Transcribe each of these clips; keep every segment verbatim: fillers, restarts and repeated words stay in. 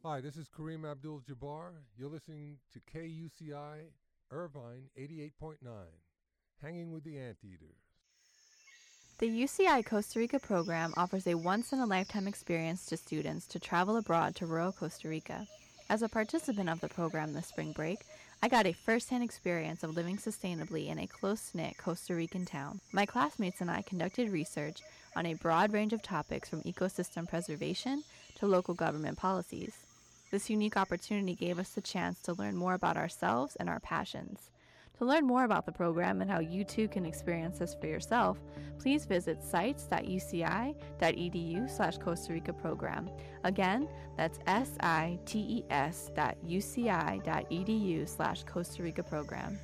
Hi, this is Kareem Abdul-Jabbar. You're listening to K U C I Irvine eighty-eight point nine, Hanging with the Anteaters. The U C I Costa Rica program offers a once-in-a-lifetime experience to students to travel abroad to rural Costa Rica. As a participant of the program this spring break, I got a first-hand experience of living sustainably in a close-knit Costa Rican town. My classmates and I conducted research on a broad range of topics from ecosystem preservation to local government policies. This unique opportunity gave us the chance to learn more about ourselves and our passions. To learn more about the program and how you too can experience this for yourself, please visit sites.uci.edu slash Costa Rica program. Again, that's S-I-T-E-S dot U-C-I dot E-D-U slash Costa Rica program.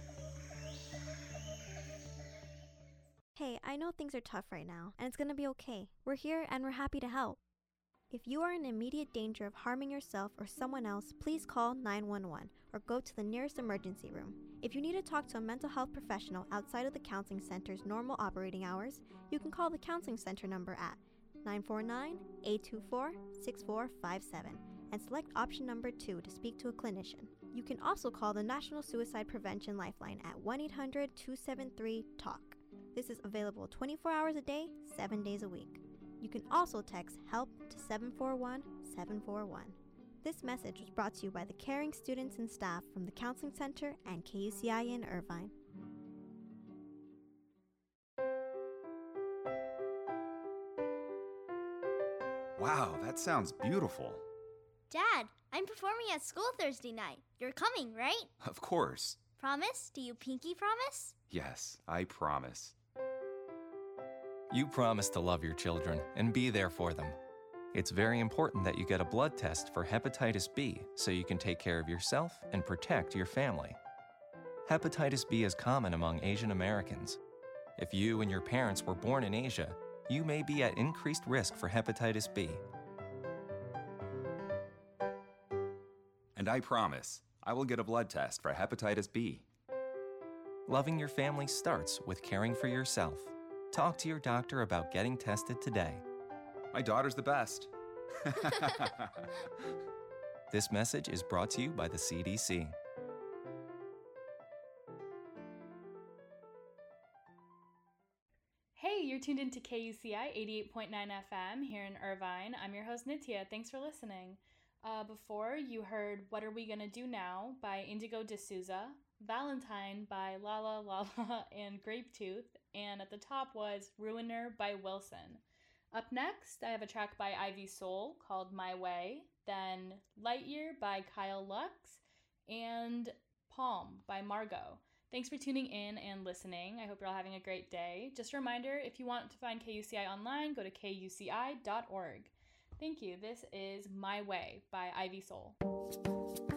Hey, I know things are tough right now, and it's gonna be okay. We're here and we're happy to help. If you are in immediate danger of harming yourself or someone else, please call nine one one or go to the nearest emergency room. If you need to talk to a mental health professional outside of the counseling center's normal operating hours, you can call the counseling center number at nine four nine, eight two four, six four five seven and select option number two to speak to a clinician. You can also call the National Suicide Prevention Lifeline at one eight hundred, two seven three, talk. This is available twenty-four hours a day, seven days a week. You can also text HELP to seven four one, seven four one. This message was brought to you by the caring students and staff from the Counseling Center and K U C I in Irvine. Wow, that sounds beautiful. Dad, I'm performing at school Thursday night. You're coming, right? Of course. Promise? Do you pinky promise? Yes, I promise. You promise to love your children and be there for them. It's very important that you get a blood test for hepatitis B so you can take care of yourself and protect your family. Hepatitis B is common among Asian Americans. If you and your parents were born in Asia, you may be at increased risk for hepatitis B. And I promise, I will get a blood test for hepatitis B. Loving your family starts with caring for yourself. Talk to your doctor about getting tested today. My daughter's the best. This message is brought to you by the C D C. Hey, you're tuned into K U C I eighty-eight point nine F M here in Irvine. I'm your host, Nitya. Thanks for listening. Uh, before, you heard What Are We Gonna Do Now by Indigo D'Souza, Valentine by Lala Lala and Grapetooth, and at the top was Ruiner by Wilson. Up next, I have a track by Ivy Soul called My Way, then Lightyear by Kyle Lux, and Palm by Margot. Thanks for tuning in and listening. I hope you're all having a great day. Just a reminder, if you want to find K U C I online, go to K U C I dot org. Thank you. This is My Way by Ivy Soul.